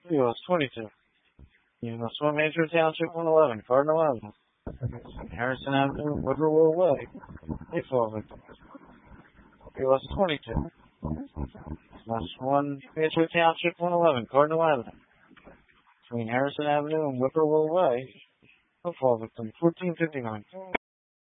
US 22. US 1 Major Township 111, Cardinal Avenue. Harrison Avenue, Whippoorwill Way. 8-4 victims. US 22. US 1 Major Township 111, Cardinal Avenue. Between Harrison Avenue and Whippoorwill Way. 4 victims. 1459.